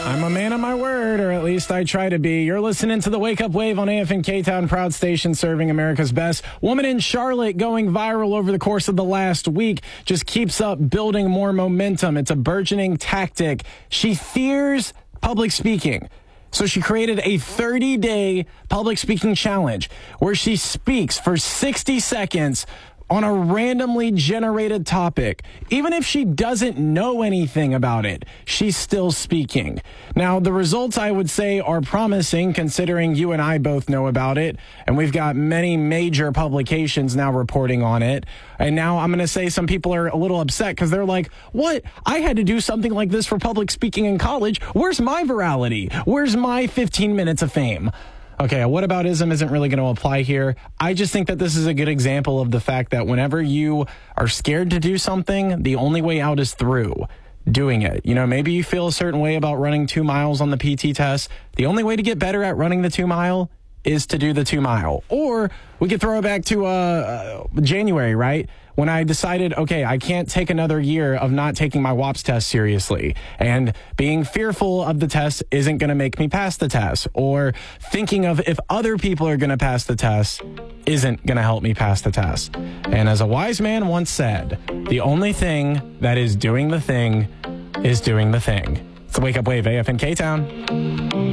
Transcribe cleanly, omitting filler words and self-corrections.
I'm a man of my word, or at least I try to be. You're listening to the Wake Up Wave on AFN K-Town, proud station serving America's best. Woman in Charlotte going viral over the course of the last week just keeps up building more momentum. It's a burgeoning tactic. She fears public speaking. So she created a 30-day public speaking challenge where she speaks for 60 seconds on a randomly generated topic. Even if she doesn't know anything about it, she's still speaking. Now, the results, I would say, are promising considering you and I both know about it, and we've got many major publications now reporting on it. And now I'm going to say some people are a little upset because they're like, what? I had to do something like this for public speaking in college. Where's my virality? Where's my 15 minutes of fame? Okay, whataboutism isn't really going to apply here. I just think that this is a good example of the fact that whenever you are scared to do something, the only way out is through doing it. You know, maybe you feel a certain way about running 2 miles on the PT test. The only way to get better at running the 2 mile is to do the 2 mile. Or we could throw it back to January, right? When I decided, okay, I can't take another year of not taking my WAPS test seriously. And being fearful of the test isn't going to make me pass the test. Or thinking of if other people are going to pass the test isn't going to help me pass the test. And as a wise man once said, the only thing that is doing the thing is doing the thing. It's the Wake Up Wave, AFN K-Town.